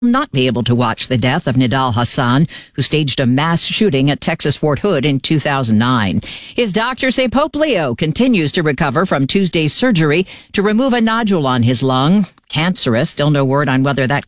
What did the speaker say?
not be able to watch the death of Nidal Hassan, who staged a mass shooting at Texas Fort Hood in 2009. His doctors say Pope Leo continues to recover from Tuesday's surgery to remove a nodule on his lung. Cancerous, still no word on whether that